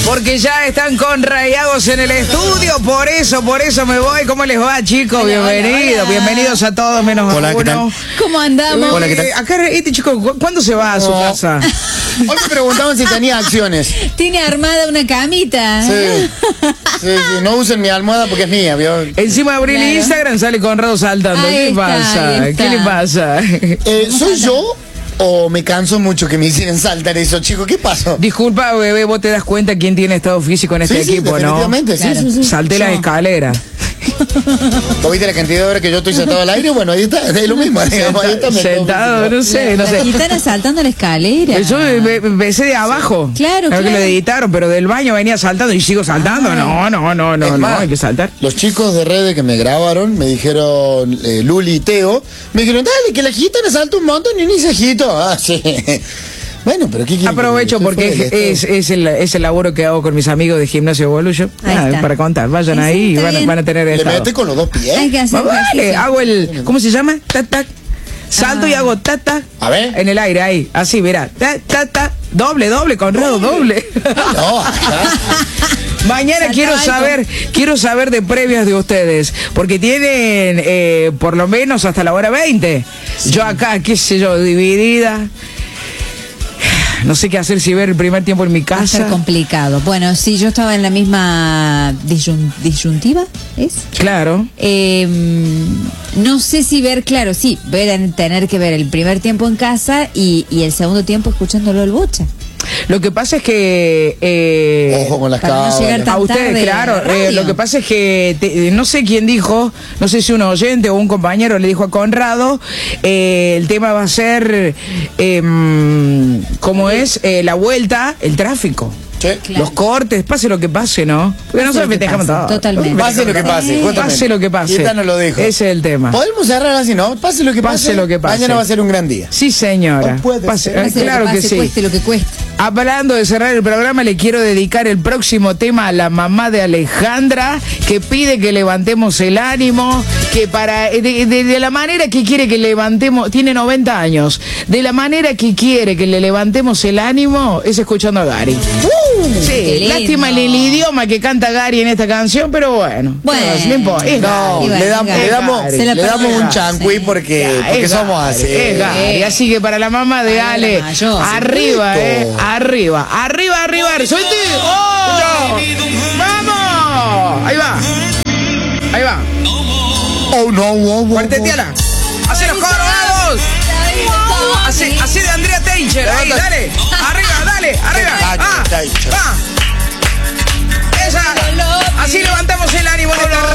Porque ya están con rayados en el estudio, por eso me voy. ¿Cómo les va, chicos? Bienvenidos, bienvenidos a todos menos hola, a uno. ¿qué tal? ¿Cómo andamos? Hola, ¿qué tal? Acá este chico, ¿cuándo se va a su casa? Hoy me preguntaban si tenía acciones. Tiene armada una camita. Sí. Sí, no usen mi almohada porque es mía, ¿vio? Encima de abrir Claro. Instagram sale Conrado saltando. Ahí ¿Qué está, pasa? ahí está. ¿Qué le pasa? ¿Soy yo o me canso mucho que me hicieran saltar eso, chicos? ¿Qué pasó? Disculpa, bebé, vos te das cuenta quién tiene estado físico en este Sí, equipo, ¿no? definitivamente, Claro. sí. Salté las escaleras. ¿Vos viste la cantidad de horas que yo estoy sentado al aire? Bueno, ahí está, es lo mismo. Digamos, ahí está, Sentado, no sé. Y están asaltando la escalera. Yo empecé de abajo. Claro, Creo que claro. lo editaron, pero del baño venía saltando y sigo saltando. No, más, hay que saltar. Los chicos de redes que me grabaron me dijeron, Luli y Teo, me dijeron, dale, que la gitana salta un montón y ni se agitó. Ah, sí. Bueno, pero ¿qué Aprovecho porque es el laburo que hago con mis amigos de Gimnasio Evolution. Ahí está. Para contar, vayan Sí, ahí y está bien. van a tener Le estado. mete con los dos pies. Hay que hacer Vale, ejercicio. hago el, ¿cómo se llama? Tac, tac. Salto y hago tac, tac. A ver. En el aire, ahí. Así, mira. Tac, tac, tac. Doble, Conrado, doble. No, acá. Mañana Salta quiero saber de previas de ustedes, porque tienen por lo menos hasta la hora 20. Sí. Yo acá, qué sé yo, dividida. No sé qué hacer, si ver el primer tiempo en mi Va a ser casa. complicado. Bueno, sí, yo estaba en la misma disyuntiva, ¿es? Claro. No sé si ver, claro, sí, voy a tener que ver el primer tiempo en casa y el segundo tiempo escuchándolo el bocha. Lo que pasa es que Ojo con las para no cámaras. llegar tan a ustedes, tarde claro, a la radio. lo que pasa es que no sé quién dijo, no sé si un oyente o un compañero le dijo a Conrado, el tema va a ser ¿cómo es? La vuelta, el tráfico. Sí. Claro. Los cortes, pase lo que pase, ¿no? Porque Pase nosotros lo que festejamos pase, todo. totalmente. Pase lo que pase, justamente. Pase lo que pase. Gitano lo dijo. Ese es el tema. Podemos cerrar así, ¿no? Pase lo que pase. Pase lo que pase. Mañana va a ser un gran día. Sí, señora. No puede ser. Pase Claro lo que pase, sí. cueste lo que cueste. Hablando de cerrar el programa, le quiero dedicar el próximo tema a la mamá de Alejandra, que pide que levantemos el ánimo, que para de la manera que quiere que levantemos, tiene 90 años, de la manera que quiere que le levantemos el ánimo es escuchando a Gary. Sí, Qué lindo. lástima el idioma que canta Gary en esta canción, pero bueno. Bueno. No importa, es No, Gary, le damos, Gary. le damos, Se la le damos perdona. un chancuí Sí. porque Es somos Gary, así. es Gary. Así que para la mamá de Ay, Ale, la mayor. arriba, arriba. ¡Suelte! ¡Oh! ¡Vamos! Ahí va. Oh, no, Cuarteteala. Hace los coros, vamos. Hace de Andrea Teicher. Ahí, dale. Arriba. Va. Esa. Así levantamos el ánimo en esta